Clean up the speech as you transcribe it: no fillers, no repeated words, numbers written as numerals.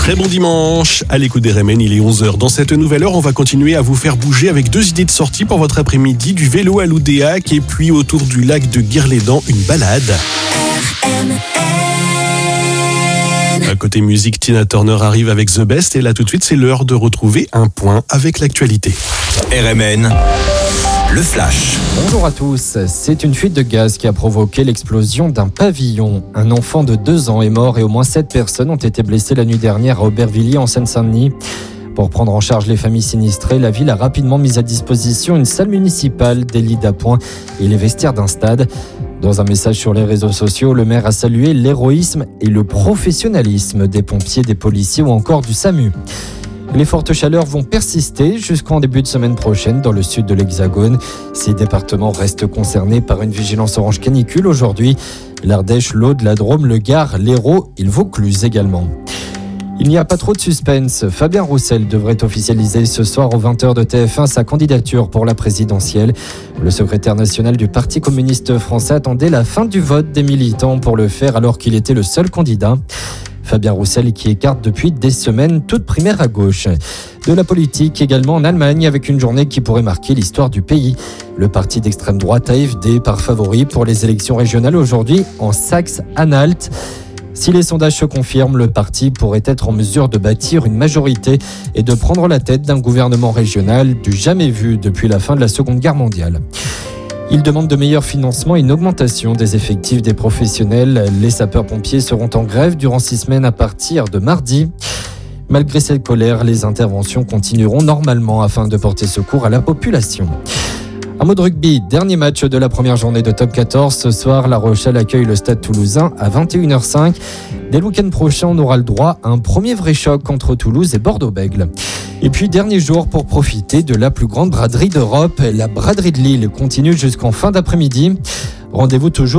Très bon dimanche, à l'écoute des RMN, il est 11h. Dans cette nouvelle heure, on va continuer à vous faire bouger avec 2 idées de sortie pour votre après-midi, du vélo à l'Oudéac et puis autour du lac de Guerlédan, une balade. À côté musique, Tina Turner arrive avec The Best et là tout de suite, c'est l'heure de retrouver un point avec l'actualité. RMN, le flash. Bonjour à tous. C'est une fuite de gaz qui a provoqué l'explosion d'un pavillon. Un enfant de 2 ans est mort et au moins 7 personnes ont été blessées la nuit dernière à Aubervilliers en Seine-Saint-Denis. Pour prendre en charge les familles sinistrées, la ville a rapidement mis à disposition une salle municipale, des lits d'appoint et les vestiaires d'un stade. Dans un message sur les réseaux sociaux, le maire a salué l'héroïsme et le professionnalisme des pompiers, des policiers ou encore du SAMU. Les fortes chaleurs vont persister jusqu'en début de semaine prochaine dans le sud de l'Hexagone. Ces départements restent concernés par une vigilance orange canicule aujourd'hui. L'Ardèche, l'Aude, la Drôme, le Gard, l'Hérault et le Vaucluse également. Il n'y a pas trop de suspense. Fabien Roussel devrait officialiser ce soir aux 20h de TF1 sa candidature pour la présidentielle. Le secrétaire national du Parti communiste français attendait la fin du vote des militants pour le faire alors qu'il était le seul candidat. Fabien Roussel qui écarte depuis des semaines toute primaire à gauche. De la politique également en Allemagne avec une journée qui pourrait marquer l'histoire du pays. Le parti d'extrême droite AfD part favori pour les élections régionales aujourd'hui en Saxe-Anhalt. Si les sondages se confirment, le parti pourrait être en mesure de bâtir une majorité et de prendre la tête d'un gouvernement régional du jamais vu depuis la fin de la Seconde Guerre mondiale. Il demande de meilleurs financements et une augmentation des effectifs des professionnels. Les sapeurs-pompiers seront en grève durant 6 semaines à partir de mardi. Malgré cette colère, les interventions continueront normalement afin de porter secours à la population. Un mot de rugby, dernier match de la première journée de Top 14. Ce soir, La Rochelle accueille le Stade Toulousain à 21h05. Dès le week-end prochain, on aura le droit à un premier vrai choc entre Toulouse et Bordeaux-Bègles. Et puis, dernier jour pour profiter de la plus grande braderie d'Europe. La braderie de Lille continue jusqu'en fin d'après-midi. Rendez-vous toujours